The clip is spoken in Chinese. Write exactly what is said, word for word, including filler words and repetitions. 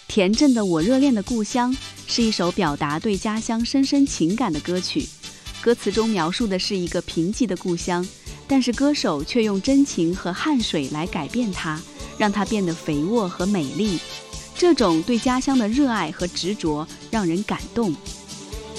田震的《我热恋的故乡》是一首表达对家乡深深情感的歌曲，歌词中描述的是一个贫瘠的故乡，但是歌手却用真情和汗水来改变它，让它变得肥沃和美丽。这种对家乡的热爱和执着让人感动。